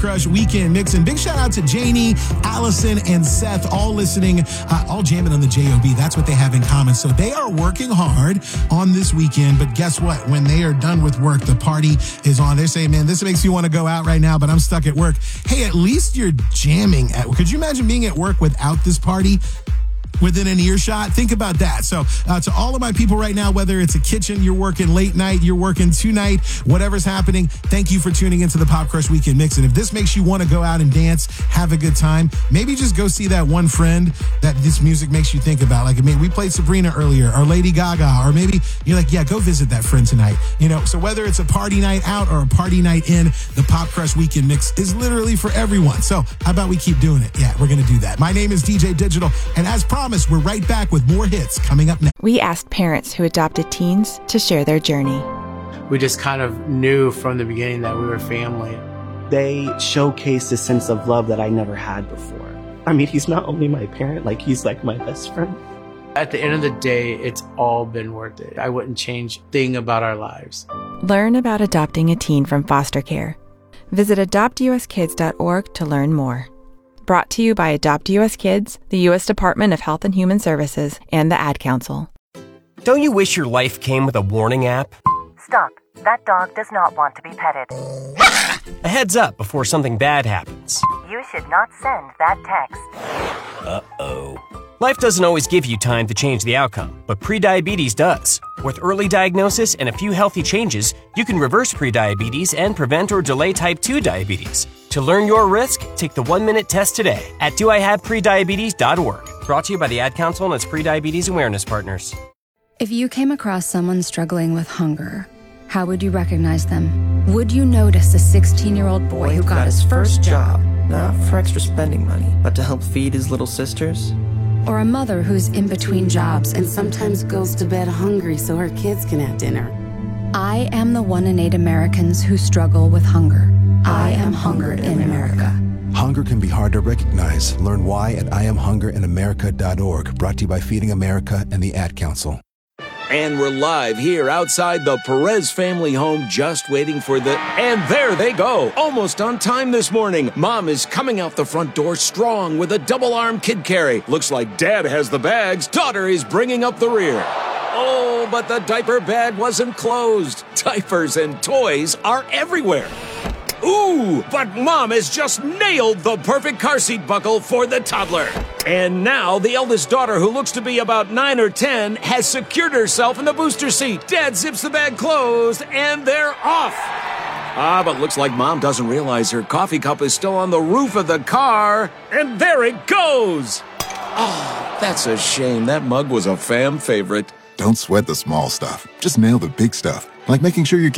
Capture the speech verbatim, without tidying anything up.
Crush Weekend Mix. And big shout out to Janie, Allison, and Seth, all listening, uh, all jamming on the J O B. That's what they have in common. So they are working hard on this weekend. But guess what? When they are done with work, the party is on. They're saying, man, this makes me want to go out right now, but I'm stuck at work. Hey, at least you're jamming at work. Could you imagine being at work without this party? Within an earshot? Think about that. So uh, to all of my people right now, whether it's a kitchen, you're working late night, you're working tonight, whatever's happening, thank you for tuning into the Pop Crush Weekend Mix. And if this makes you want to go out and dance, have a good time, maybe just go see that one friend that this music makes you think about. Like, I mean, we played Sabrina earlier, or Lady Gaga, or maybe you're like, yeah, go visit that friend tonight. You know, so whether it's a party night out or a party night in, the Pop Crush Weekend Mix is literally for everyone. So how about we keep doing it? Yeah, we're going to do that. My name is D J Digital, and as promised, we're right back with more hits coming up next. We asked parents who adopted teens to share their journey. We just kind of knew from the beginning that we were family. They showcased a sense of love that I never had before. I mean, he's not only my parent, like he's like my best friend. At the end of the day, it's all been worth it. I wouldn't change a thing about our lives. Learn about adopting a teen from foster care. Visit adopt u s kids dot org to learn more. Brought to you by Adopt U S Kids, the U S Department of Health and Human Services, and the Ad Council. Don't you wish your life came with a warning app? Stop. That dog does not want to be petted. A heads up before something bad happens. You should not send that text. Uh-oh. Life doesn't always give you time to change the outcome, but prediabetes does. With early diagnosis and a few healthy changes, you can reverse prediabetes and prevent or delay type two diabetes. To learn your risk, take the one-minute test today at do I have prediabetes dot org. Brought to you by the Ad Council and its prediabetes awareness partners. If you came across someone struggling with hunger, how would you recognize them? Would you notice a sixteen-year-old boy who got his first job, not for extra spending money, but to help feed his little sisters? Or a mother who's in between jobs and sometimes goes to bed hungry so her kids can have dinner? I am the one in eight Americans who struggle with hunger. I am Hunger in America. Hunger can be hard to recognize. Learn why at I am hunger in america dot org. Brought to you by Feeding America and the Ad Council. And we're live here outside the Perez family home, just waiting for the... And there they go, almost on time this morning. Mom is coming out the front door strong with a double-arm kid carry. Looks like Dad has the bags. Daughter is bringing up the rear. Oh, but the diaper bag wasn't closed. Diapers and toys are everywhere. Ooh, but Mom has just nailed the perfect car seat buckle for the toddler. And now the eldest daughter, who looks to be about nine or ten, has secured herself in the booster seat. Dad zips the bag closed, and they're off. Ah, but looks like Mom doesn't realize her coffee cup is still on the roof of the car. And there it goes. Oh, that's a shame. That mug was a fam favorite. Don't sweat the small stuff. Just nail the big stuff, like making sure you